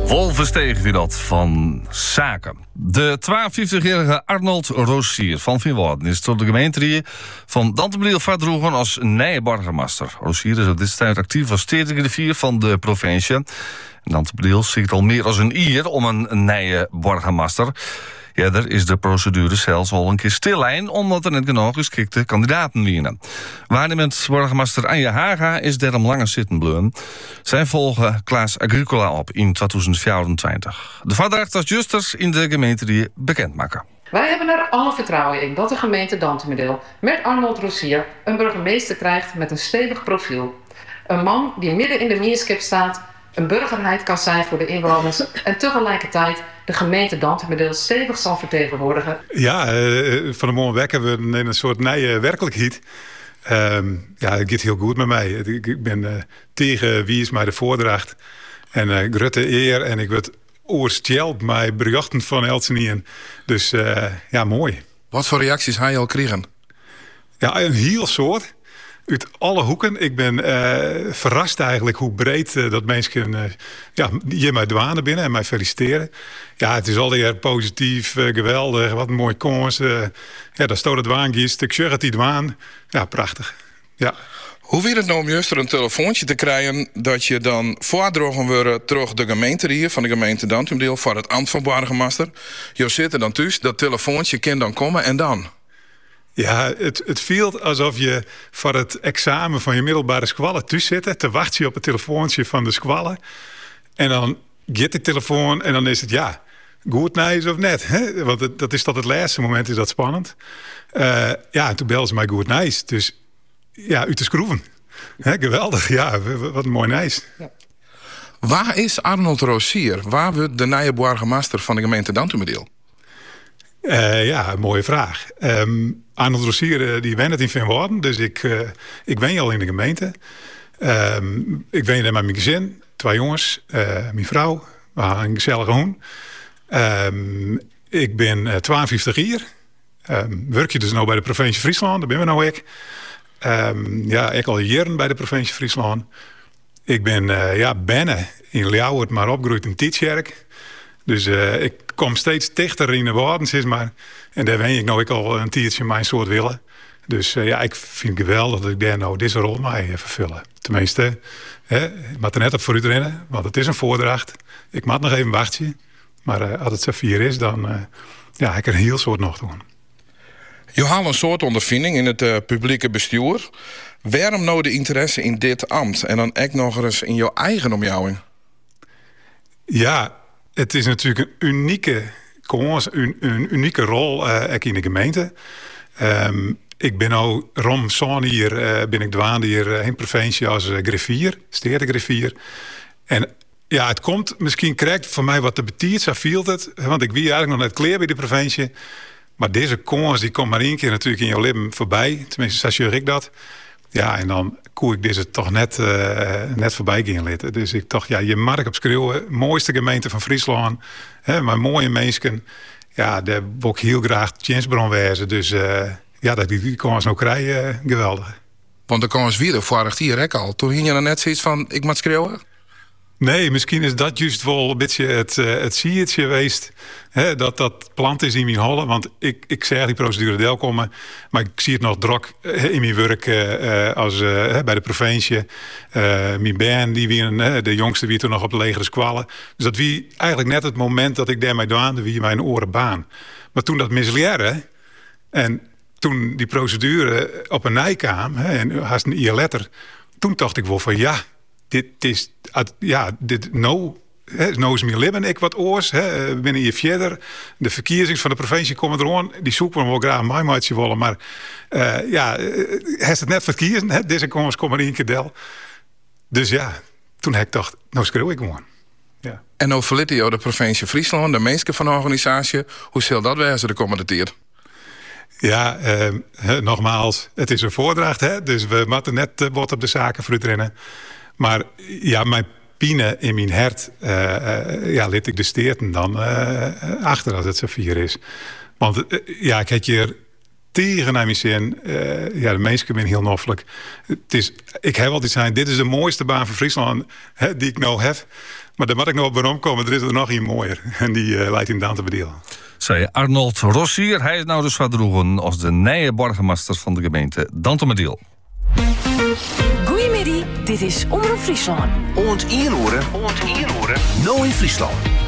Wolvensteeg weer dat van Zaken. De 52-jarige Arnold Rosier van Vinworden is tot de gemeente van Dantebriel verdroegen als nieuwe burgemeester. Rosier is op dit tijd actief als stedengriffier van de provincie. Dantebriel ziet al meer dan een jaar om een nieuwe burgemeester. Eerder is de procedure zelfs al een keer stillijn, omdat er net genoeg geschikte kandidaten wienen. Waarnemend burgemeester Anja Haga is daarom langer zitten bleven. Zij volgen Klaas Agricola op in 2024. De verdracht als justers in de gemeente die bekendmaken. Wij hebben er alle vertrouwen in dat de gemeente Dantemedel met Arnold Rosier een burgemeester krijgt met een stevig profiel. Een man die midden in de meerskip staat, een burgerheid kan zijn voor de inwoners en tegelijkertijd de gemeente Dantemedel stevig zal vertegenwoordigen. Ja, van de morgen wekken we in een soort nieuwe werkelijkheid. Ja, het gaat heel goed met mij. Ik ben tegen wie is mij de voordracht. En grote eer en ik word oorsteld mij berichten van Elsenien. Dus ja, mooi. Wat voor reacties ga je al kregen? Ja, een heel soort. Uit alle hoeken. Ik ben verrast eigenlijk hoe breed dat mensen hier mij douane binnen en mij feliciteren. Ja, het is alweer positief, geweldig, wat een mooi kans. Ja, daar staat het douanegiest. Ik zeg het die douane. Ja, prachtig. Ja. Hoe wil het nou om juist er een telefoontje te krijgen dat je dan voordrogen wordt terug de gemeente hier van de gemeente Dantemdeel voor het ambt van burgemeester? Je zit er dan thuis, dat telefoontje kan dan komen en dan? Ja, het voelt alsof je voor het examen van je middelbare squallen thuis zit te wachten op het telefoontje van de squallen. En dan gaat die telefoon en dan is het ja, goed nice of net. Hè? Want dat is tot het laatste moment is dat spannend. Ja, en toen belden ze mij goed nice. Dus ja, uit de schroeven. Hè, geweldig, ja, wat een mooi nice. Ja. Waar is Arnold Rosier? Waar wordt de nieuwe burgemeester van de gemeente Dantemedel? Ja, een mooie vraag. Arnold Rosier die woont in Vinworden, dus ik woon al in de gemeente. Ik woon met mijn gezin, 2 jongens, mijn vrouw, we hebben een gezellige hoen. Ik ben 52 jaar. Werk je dus nou bij de provincie Friesland, daar ben we nou ik. Ja, ik al jaren bij de provincie Friesland. Ik ben binnen in Ljouwert, maar opgegroeid in Tietjerk. Dus ik kom steeds dichter in de woorden, zeg maar. En daar ben ik nou ik al een tiertje mijn soort willen. Dus ja, ik vind het geweldig dat ik daar nou deze rol mee vervullen. Tenminste, ik moet er net op vooruit rennen, want het is een voordracht. Ik moet nog even wachten. Maar als het zo 4 is, dan ja, ik er een heel soort nog doen. Je haalt een soort ondervinding in het publieke bestuur. Waarom nou de interesse in dit ambt? En dan ook nog eens in jouw eigen omjouwing? Ja, het is natuurlijk een unieke kans, een unieke rol in de gemeente. Ik ben nu rond zo'n hier ben ik douane hier in provincie als griffier, stedengriffier. En ja, het komt misschien correct voor mij wat te betiert, zo viel het. Want ik wie eigenlijk nog net klaar bij de provincie. Maar deze kans die komt maar 1 keer natuurlijk in jouw leven voorbij. Tenminste, zo ik dat. Ja, en dan koe ik deze toch net voorbij gaan litten. Dus ik dacht, ja, je mark op schreeuwen. Mooiste gemeente van Friesland. Maar mooie mensen. Ja, daar wil ik heel graag Jensbron wezen. Dus ja, dat ik die kans nou krijg, geweldig. Want de kans weer vorig hier al. Toen hing je dan net zoiets van, ik moet schreeuwen? Nee, misschien is dat juist wel een beetje het siertje geweest. Hè, dat plant is in mijn hollen. Want ik zeg die procedure deel komen. Maar ik zie het nog druk in mijn werk als bij de provincie. Mijn band, de jongste wie toen nog op de legere squallen. Dus dat wie eigenlijk net het moment dat ik daarmee doende, wie mijn oren baan. Maar toen dat misleerde en toen die procedure op een nij kwam, en haast een jaar later, toen dacht ik wel van ja, dit is nou is mijn leven ik wat oors. Binnen hier verder. De verkiezingen van de provincie komen eraan. Die zoeken we wel graag een maatje willen. Maar ja, heeft het net verkiezen. Deze komens komen 1 keer del. Dus ja, toen heb ik gedacht, nou schreeuw ik gewoon. Ja. En nou verliet je de provincie Friesland, de mensen van de organisatie. Hoe zal dat wezen de komende tijd? Ja, nogmaals, het is een voordracht. Dus we moeten net wat op de zaken vooruit rennen. Maar ja, mijn pine in mijn hart, ja, liet ik de steerten dan achter als het zo 4 is. Want ja, ik heb hier tegen naar mijn zin. De mensen zijn heel noffelijk. Ik heb altijd gezegd, dit is de mooiste baan van Friesland die ik nou heb. Maar daar moet ik nog op waarom komen. Er is er nog een mooier. En die leidt in Dantebedeel. Zei Arnold Rossier. Hij is nou dus verdroegen als de nieuwe burgemeester van de gemeente Dantebedeel. Goedemiddag, dit is Omroep Friesland. Oont Ieroeren, nou in Friesland.